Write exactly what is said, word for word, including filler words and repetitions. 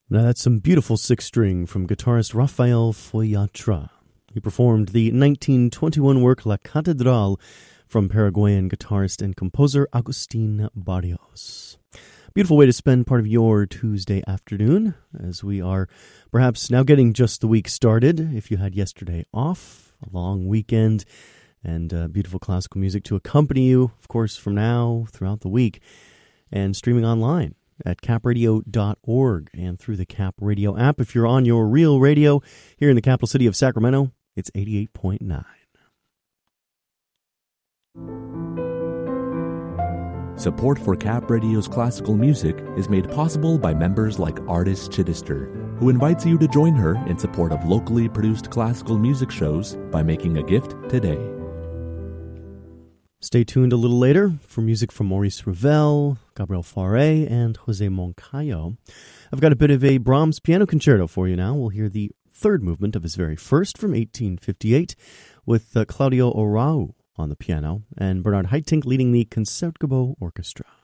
Now that's some beautiful six-string from guitarist Rafael Foyatra. He performed the nineteen twenty-one work La Catedral from Paraguayan guitarist and composer Agustin Barrios. Beautiful way to spend part of your Tuesday afternoon, as we are perhaps now getting just the week started. If you had yesterday off, a long weekend, and uh, beautiful classical music to accompany you, of course, from now throughout the week, and streaming online at cap radio dot org and through the Cap Radio app. If you're on your real radio here in the capital city of Sacramento, it's eighty-eight point nine. Support for Cap Radio's classical music is made possible by members like Artist Chittister, who invites you to join her in support of locally produced classical music shows by making a gift today. Stay tuned a little later for music from Maurice Ravel, Gabriel Fauré, and Jose Moncayo. I've got a bit of a Brahms piano concerto for you now. We'll hear the third movement of his very first from eighteen fifty-eight with uh, Claudio Arau on the piano and Bernard Haitink leading the Concertgebouw Orchestra.